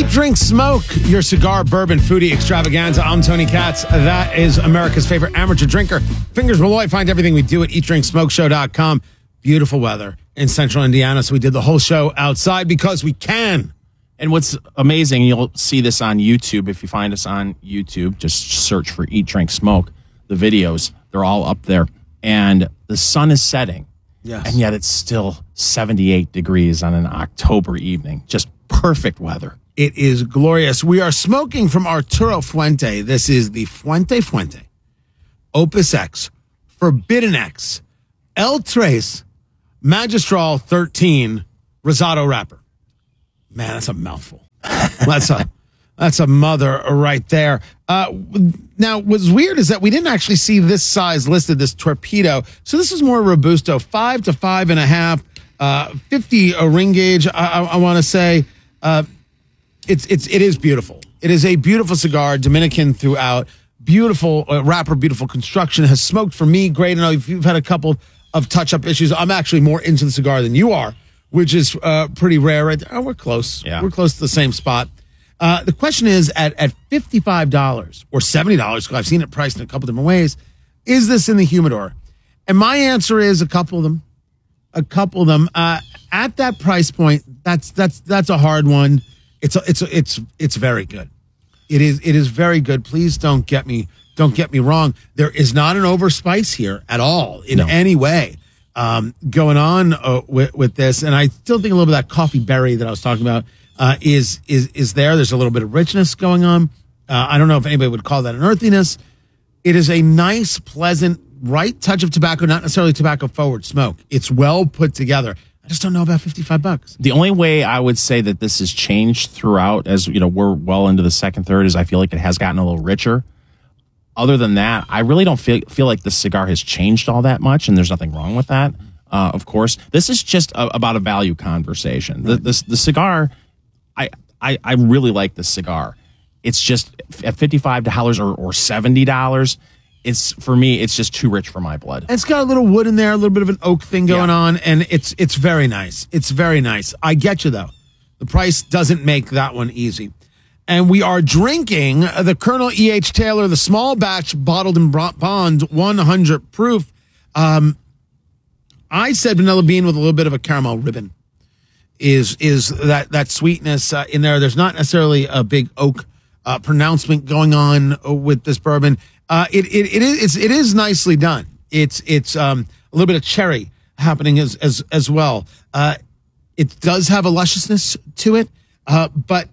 Eat, Drink, Smoke, your cigar, bourbon, foodie extravaganza. I'm Tony Katz. That is America's favorite amateur drinker. Fingers Malloy. Find everything we do at eatdrinksmokeshow.com. Beautiful weather in central Indiana, so we did the whole show outside because we can. And what's amazing, you'll see this on YouTube. If you find us on YouTube, just search for Eat, Drink, Smoke. The videos, they're all up there. And the sun is setting. Yes. And yet it's still 78 degrees on an October evening. Just perfect weather. It is glorious. We are smoking from Arturo Fuente. This is the Fuente, Opus X, Forbidden X, El Tres, Magistral 13, Rosado wrapper. Man, that's a mouthful. That's a mother right there. Now, what's weird is that we didn't actually see this size listed, this torpedo. So this is more Robusto, 5 to 5.5, 50 a ring gauge. I want to say. It is beautiful. It is a beautiful cigar, Dominican throughout. Beautiful wrapper, beautiful construction. Has smoked for me great. I know if you've had a couple of touch-up issues, I'm actually more into the cigar than you are, which is pretty rare right there. Oh, we're close. Yeah. We're close to the same spot. The question is, at $55 or $70, because I've seen it priced in a couple different ways, is this in the humidor? And my answer is a couple of them. At that price point, that's a hard one. It's very good. It is very good. Please don't get me wrong. There is not an overspice here at all in any way going on with this. And I still think a little bit of that coffee berry that I was talking about is there. There's a little bit of richness going on. I don't know if anybody would call that an earthiness. It is a nice, pleasant, right touch of tobacco, not necessarily tobacco forward smoke. It's well put together. I just don't know about $55. The only way I would say that this has changed throughout, as you know, we're well into the second third, is I feel like it has gotten a little richer. Other than that, I really don't feel like the cigar has changed all that much, and there's nothing wrong with that. Of course, this is just about a value conversation. Right. The cigar, I really like the cigar. It's just at $55 or $70. For me, it's just too rich for my blood. It's got a little wood in there, a little bit of an oak thing going on, and it's very nice. It's very nice. I get you, though. The price doesn't make that one easy. And we are drinking the Colonel E.H. Taylor, the small batch bottled in bond, 100 proof. I said vanilla bean with a little bit of a caramel ribbon is that sweetness in there. There's not necessarily a big oak pronouncement going on with this bourbon. It is nicely done. It's a little bit of cherry happening as well. It does have a lusciousness to it, but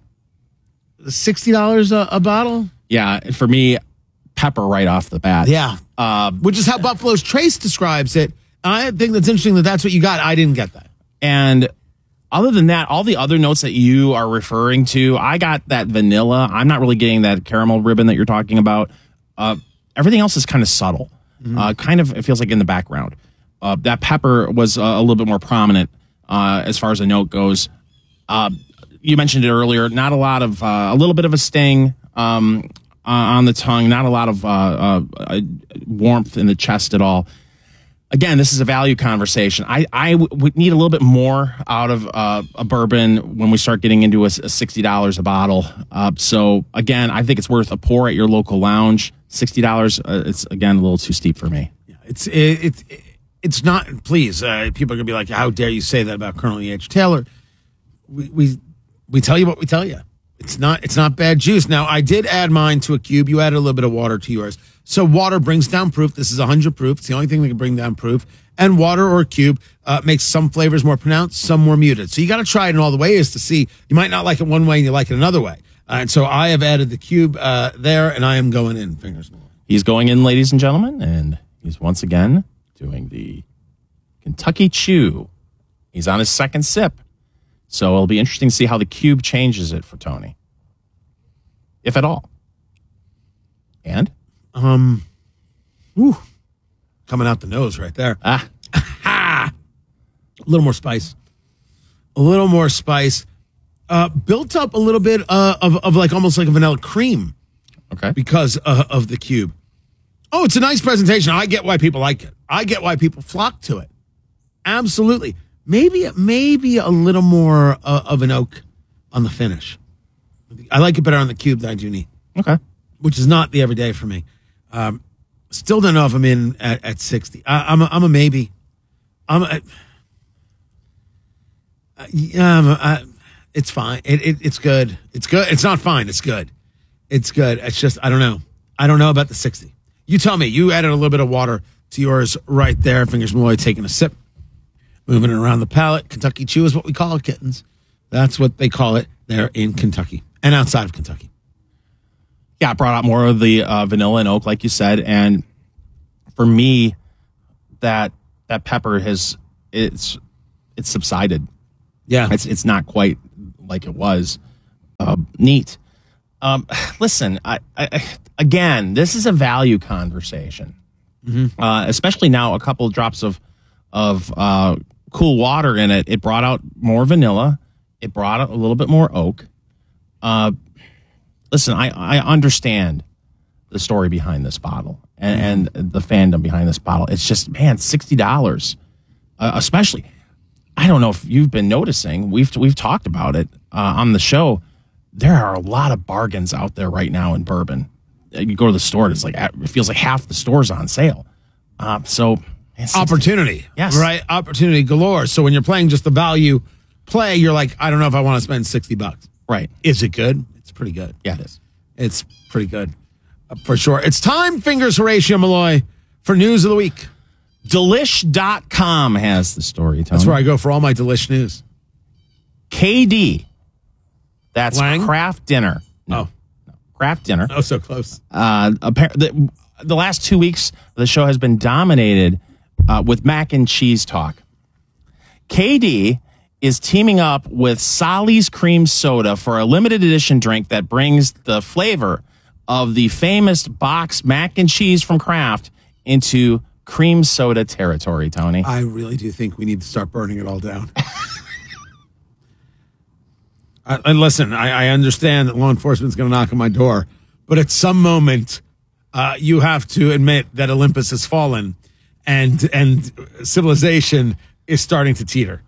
$60 a bottle. Yeah, for me, pepper right off the bat. Yeah, which is how Buffalo's Trace describes it. I think that's interesting that's what you got. I didn't get that. And other than that, all the other notes that you are referring to, I got that vanilla. I'm not really getting that caramel ribbon that you're talking about. Everything else is kind of subtle. It feels like in the background. That pepper was a little bit more prominent as far as a note goes. You mentioned it earlier. Not a lot of a little bit of a sting on the tongue. Not a lot of warmth in the chest at all. Again, this is a value conversation. I would need a little bit more out of a bourbon when we start getting into a $60 a bottle. So again, I think it's worth a pour at your local lounge. $60, it's again a little too steep for me. Yeah, it's not. Please, people are gonna be like, "How dare you say that about Colonel E.H. Taylor?" We tell you what we tell you. It's not bad juice. Now, I did add mine to a cube. You added a little bit of water to yours. So water brings down proof. This is 100 proof. It's the only thing that can bring down proof. And water or a cube makes some flavors more pronounced, some more muted. So you got to try it in all the ways to see. You might not like it one way and you like it another way. And so I have added the cube there, and I am going in. Fingers. He's going in, ladies and gentlemen, and he's once again doing the Kentucky Chew. He's on his second sip. So it'll be interesting to see how the cube changes it for Tony. If at all. And? Coming out the nose right there. A little more spice. Built up a little bit of like almost like a vanilla cream. Okay. Because of the cube. Oh, it's a nice presentation. I get why people like it. I get why people flock to it. Absolutely. Maybe a little more of an oak on the finish. I like it better on the cube than I do neat, Okay. which is not the everyday for me. Still don't know if I'm in at 60. I'm a maybe. It's fine. It's good. It's good. It's not fine. It's good. It's good. It's just, I don't know. I don't know about the 60. You tell me. You added a little bit of water to yours right there. Fingers Malloy taking a sip, moving it around the palate. Kentucky Chew is what we call it, kittens. That's what they call it there in Kentucky and outside of Kentucky. Yeah, I brought out more of the vanilla and oak, like you said. And for me, that pepper it's subsided. Yeah. It's not quite like it was. Neat. Listen, I again, this is a value conversation. Especially now, a couple of drops of cool water in it. It brought out more vanilla. It brought out a little bit more oak. Listen, I understand the story behind this bottle and the fandom behind this bottle. It's just, man, $60, especially. I don't know if you've been noticing. We've talked about it on the show. There are a lot of bargains out there right now in bourbon. You go to the store, it's like it feels like half the store's on sale. So opportunity, yes, right? Opportunity galore. So when you're playing just the value play, you're like, I don't know if I want to spend $60. Right? Is it good? It's pretty good. Yeah, it is. It's pretty good for sure. It's time, Fingers Horatio Malloy, for news of the week. Delish.com has the story, Tony. That's where I go for all my Delish news. KD. That's Lang? Kraft Dinner. No, Kraft Dinner. Oh, so close. The last 2 weeks, the show has been dominated with mac and cheese talk. KD is teaming up with Solly's Cream Soda for a limited edition drink that brings the flavor of the famous box mac and cheese from Kraft into cream soda territory, Tony. I really do think we need to start burning it all down. And listen, I understand that law enforcement's going to knock on my door, but at some moment, you have to admit that Olympus has fallen, and civilization is starting to teeter.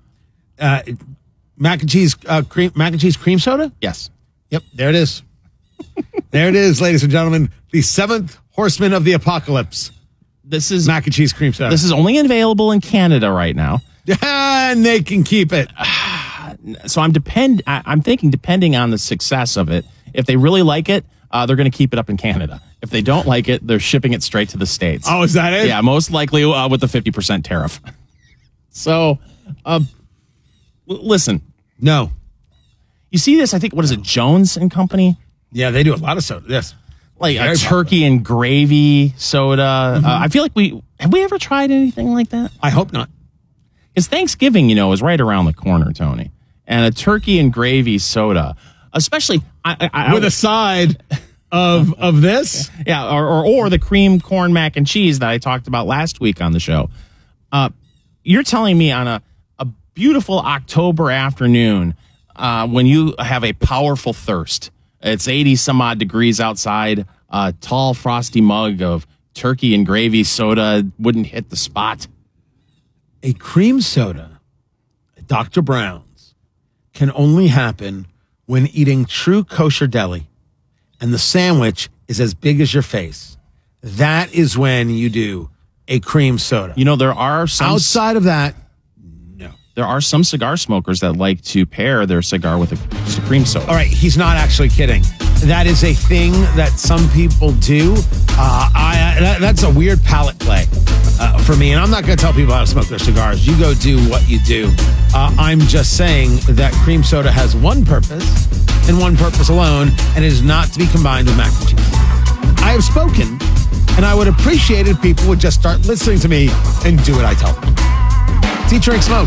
Mac and cheese cream soda. Yes. Yep, there it is. There it is, ladies and gentlemen. The seventh horseman of the apocalypse. This is mac and cheese cream soda. This is only available in Canada right now, and they can keep it. So I'm thinking, depending on the success of it, if they really like it, they're going to keep it up in Canada. If they don't like it, they're shipping it straight to the States. Oh, is that it? Yeah, most likely with the 50% tariff. So, listen. No. You see this? I think, what is it, Jones and Company? Yeah, they do a lot of soda. Yes. Like a turkey and gravy soda. I feel like have we ever tried anything like that? I hope not. Because Thanksgiving, is right around the corner, Tony. And a turkey and gravy soda, especially with a side of this, yeah, or the cream corn mac and cheese that I talked about last week on the show. You're telling me on a beautiful October afternoon, when you have a powerful thirst, it's 80 some odd degrees outside, a tall frosty mug of turkey and gravy soda wouldn't hit the spot. A cream soda, Dr. Brown's, can only happen when eating true kosher deli and the sandwich is as big as your face. That is when you do a cream soda. There are some... Outside of that, no. There are some cigar smokers that like to pair their cigar with a cream soda. All right, he's not actually kidding. That is a thing that some people do. That's a weird palate play for me. And I'm not going to tell people how to smoke their cigars. You go do what you do. I'm just saying that cream soda has one purpose and one purpose alone, and it is not to be combined with mac and cheese. I have spoken, and I would appreciate it if people would just start listening to me and do what I tell them. Teach, drink, smoke.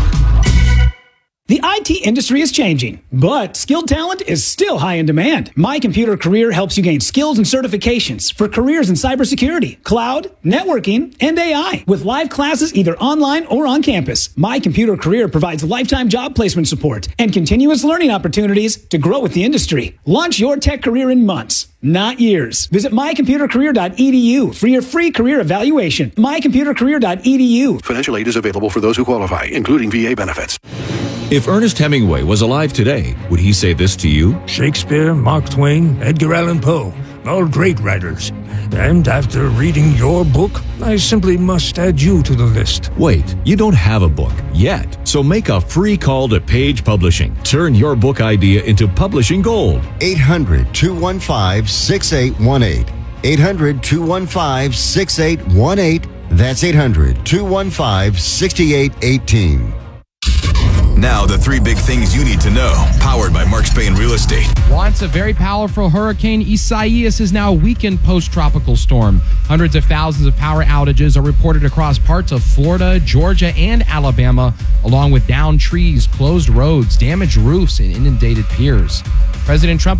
The IT industry is changing, but skilled talent is still high in demand. My Computer Career helps you gain skills and certifications for careers in cybersecurity, cloud, networking, and AI. With live classes either online or on campus, My Computer Career provides lifetime job placement support and continuous learning opportunities to grow with the industry. Launch your tech career in months, not years. Visit mycomputercareer.edu for your free career evaluation. mycomputercareer.edu. Financial aid is available for those who qualify, including VA benefits. If Ernest Hemingway was alive today, would he say this to you? Shakespeare, Mark Twain, Edgar Allan Poe, all great writers. And after reading your book, I simply must add you to the list. Wait, you don't have a book yet, so make a free call to Page Publishing. Turn your book idea into publishing gold. 800-215-6818. 800-215-6818. That's 800-215-6818. Now, the 3 big things you need to know, powered by Mark Spain Real Estate. Once a very powerful hurricane, Isaias is now a weakened post-tropical storm. Hundreds of thousands of power outages are reported across parts of Florida, Georgia, and Alabama, along with downed trees, closed roads, damaged roofs, and inundated piers. President Trump